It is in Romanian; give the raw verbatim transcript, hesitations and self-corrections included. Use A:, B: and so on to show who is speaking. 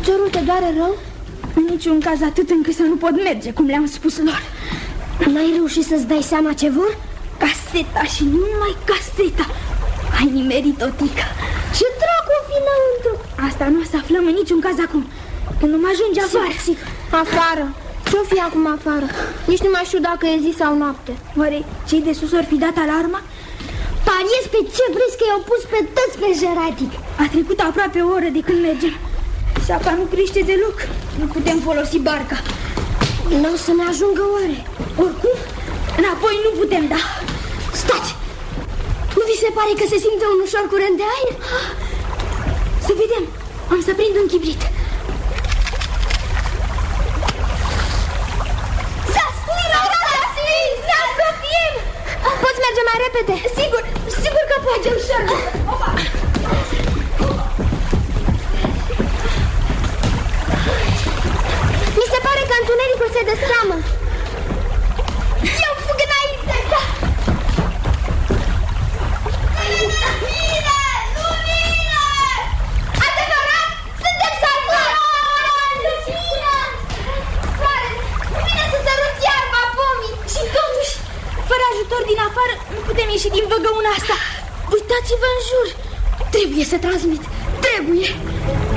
A: Piciorul te doare rău?
B: În niciun caz atât încât să nu pot merge, cum le-am spus lor.
A: N-ai reușit să-ți dai seama ce vor?
B: Caseta și numai caseta. Ai nimerit-o, Tica.
A: Ce dracu fi înăuntru?
B: Asta nu o să aflăm în niciun caz acum, când nu mă ajunge afară.
A: Sigur, afară. Ce-o fi acum afară? Nici nu mai știu dacă e zi sau noapte.
B: Oare cei de sus ori fi dat alarma?
A: Pariez pe ce vrei că i-au pus pe toți pe jeratic.
B: A trecut aproape o oră de când mergem. Sapa nu crește deloc. Nu putem folosi barca.
A: Nu o să ne ajungă oare?
B: Oricum, înapoi nu putem da.
A: Stați! Nu vi se pare că se simte un ușor curent de aer?
B: Să vedem. Am să prind un chibrit.
A: S-a stins! S-a stins! Ne apropiem! Poți merge mai repede?
B: Sigur, sigur că poate ușor. Opa!
A: Mi se pare că întunericul se destramă.
B: Eu fug înainte! Da!
A: Lumină! Lumină! Adevărat? Suntem salvați! Lumină! Soare! Vine să săruți iarba pomii!
B: Și totuși, fără ajutor din afară, nu putem ieși din văgăuna asta. Uitați-vă în jur. Trebuie să transmit. Trebuie.